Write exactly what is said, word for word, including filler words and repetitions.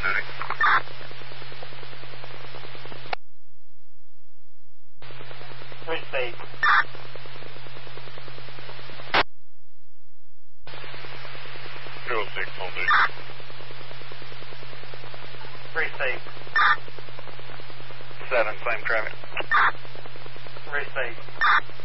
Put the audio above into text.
duty. Receive. two oh six on duty. Receive. seven, same traffic. Receive.